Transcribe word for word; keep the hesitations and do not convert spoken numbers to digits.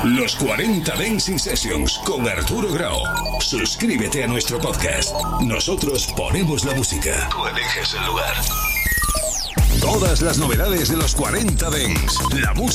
Los cuarenta Dancing Sessions con Arturo Grau. Suscríbete a nuestro podcast. Nosotros ponemos la música. Tú eliges el lugar. Todas las novedades de los cuarenta Dance. La música.